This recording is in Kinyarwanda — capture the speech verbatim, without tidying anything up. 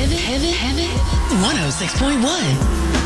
Heaven, heaven, heaven. one oh six point one.